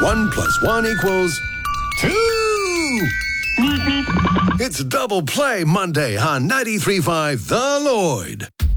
1+1 = 2. It's Double Play Monday on 93.5 The Lloyd.